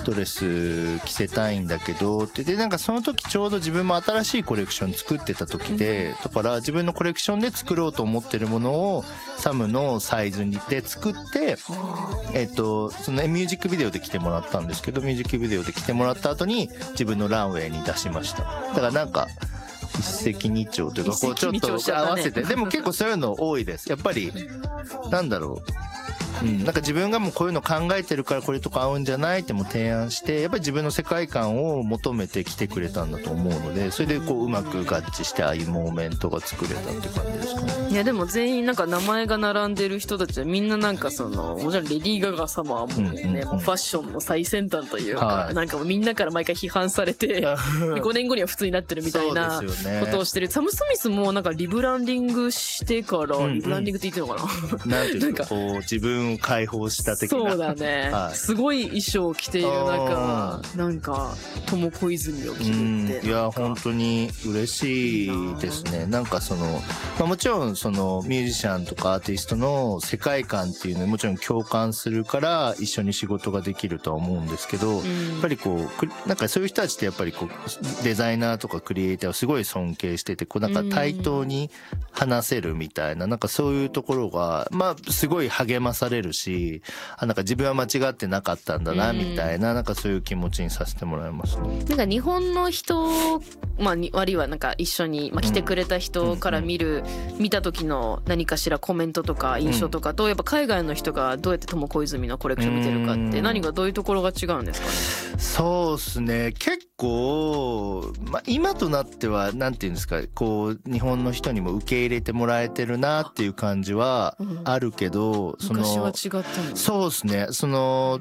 ドレス着せたいんだけどってでなんかその時ちょうど自分も新しいコレクション作ってた時で、だから自分のコレクションで作ろうと思ってるものをサムのサイズで作って、そのミュージックビデオで着てもらったんですけど、ミュージックビデオで着てもらった後に自分のランウェイに出しました。だからなんか一石二鳥というかこうちょっと合わせて、でも結構そういうの多いです。やっぱりなんだろう、なんか自分がもうこういうの考えてるからこれとか合うんじゃないっても提案して、やっぱり自分の世界観を求めて来てくれたんだと思うので、それでこううまく合致してああいうモーメントが作れたって感じですかね。 いやでも全員なんか名前が並んでる人たちはみんななんかそのもちろんレディー・ガガ様はもうね、ファッションの最先端というか、 はい、 なんかもうみんなから毎回批判されて5年後には普通になってるみたいなことをしてる。サム・スミスもなんかリブランディングしてから、リブランディングって言ってるのかな、 なんていうかこう自分を解放した的な。 そうだね、はい、すごい衣装を着ている中なんか友小泉を着るって、 いや本当に嬉しいですね。なんかその、もちろんそのミュージシャンとかアーティストの世界観っていうのにもちろん共感するから一緒に仕事ができるとは思うんですけど、やっぱりこうなんかそういう人たちってやっぱりこうデザイナーとかクリエイターをすごい尊敬してて、こうなんか対等に話せるみたいな、なんかそういうところがすごい励まされるし、なんか自分は間違ってなかったんだなみたいな、なんかそういう気持ちにさせてもらいますね。 なんか日本の人、あるいはなんか一緒に、来てくれた人から見た時の何かしらコメントとか印象とかと、やっぱ海外の人がどうやって友小泉のコレクション見てるかって何がどういうところが違うんですかね。 そうですね、結構、今となってはなんていうんですか、こう日本の人にも受け入れてもらえてるなっていう感じはあるけど、 昔は違ったの。 そうですね、その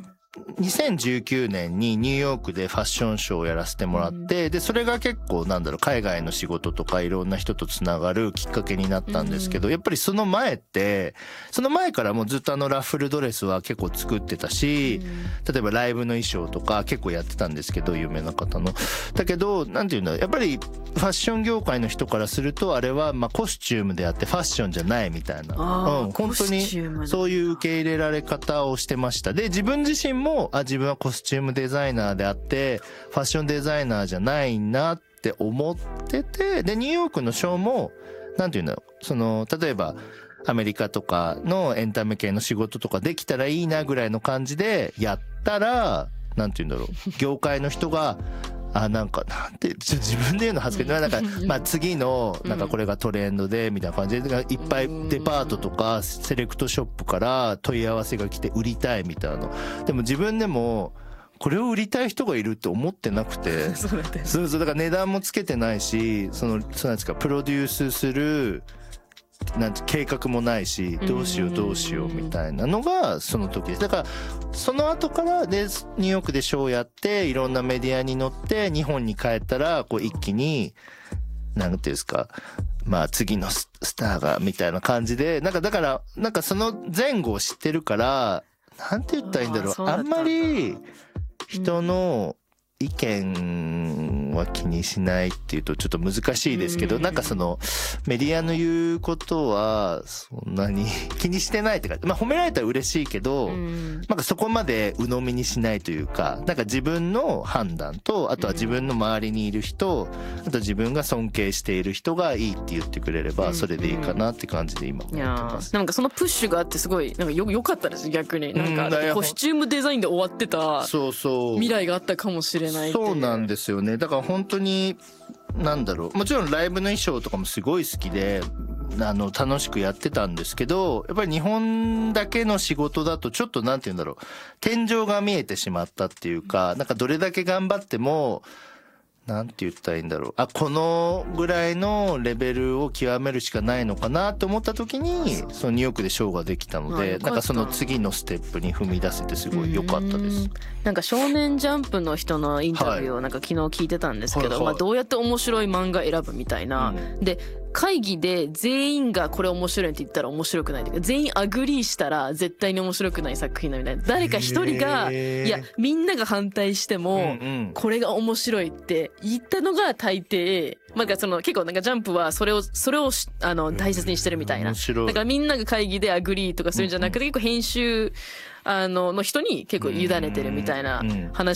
2019年にニューヨークでファッションショーをやらせてもらって、でそれが結構海外の仕事とかいろんな人とつながるきっかけになったんですけど、やっぱりその前からもうずっとラッフルドレスは結構作ってたし、例えばライブの衣装とか結構やってたんですけど、有名な方の。だけどなんていうんだ、やっぱりファッション業界の人からするとあれはコスチュームであってファッションじゃないみたいな、本当にそういう受け入れられ方をしてました。で自分自身も自分はコスチュームデザイナーであってファッションデザイナーじゃないなって思ってて、でニューヨークのショーもなんていうんだろう、その例えばアメリカとかのエンタメ系の仕事とかできたらいいなぐらいの感じでやったら、なんていうんだろう、業界の人がなんて自分で言うの恥ずかしい、なんか次のなんかこれがトレンドでみたいな感じでいっぱいデパートとかセレクトショップから問い合わせが来て売りたいみたいな。でも自分でもこれを売りたい人がいるって思ってなくてそうだから値段もつけてないし、そうなんですか、プロデュースするなんて計画もないし、どうしようみたいなのがその時です。だからその後からでニューヨークでショーやっていろんなメディアに載って日本に帰ったらこう一気になんていうんですか、次のスターがみたいな感じで、だからその前後を知ってるからなんて言ったらいいんだろう、あんまり人の意見は気にしないっていうとちょっと難しいですけど、なんかそのメディアの言うことはそんなに気にしてないっていうか、褒められたら嬉しいけど、なんかそこまで鵜呑みにしないというか、なんか自分の判断と、あとは自分の周りにいる人、あと自分が尊敬している人がいいって言ってくれればそれでいいかなって感じで今思ってます。 なんかそのプッシュがあってすごいなんかよかったです。逆になんかコスチュームデザインで終わってた未来があったかもしれない。 そうなんですよね。だから本当になんだろう、もちろんライブの衣装とかもすごい好きで楽しくやってたんですけど、やっぱり日本だけの仕事だとちょっとなんて言うんだろう、天井が見えてしまったっていうか、なんかどれだけ頑張ってもなんて言ったらいいんだろう、このぐらいのレベルを極めるしかないのかなと思った時にそのニューヨークでショーができたので、なんかその次のステップに踏み出せてすごい良かったです。 なんか少年ジャンプの人のインタビューをなんか昨日聞いてたんですけど、どうやって面白い漫画選ぶみたいな、で会議で全員がこれ面白いって言ったら面白くないというか、全員アグリーしたら絶対に面白くない作品だみたいな、誰か一人がいやみんなが反対してもこれが面白いって言ったのが大抵、その結構なんかジャンプはそれを大切にしてるみたいな。だからみんなが会議でアグリーとかするんじゃなくて、結構編集の人に結構委ねてるみたいな話